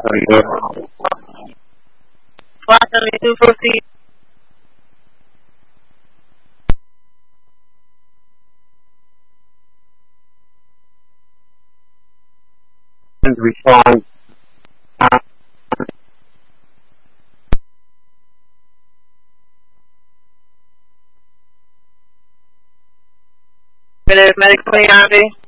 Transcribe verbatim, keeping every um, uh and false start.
five seventy-two fifty. Respond. It is medically I V.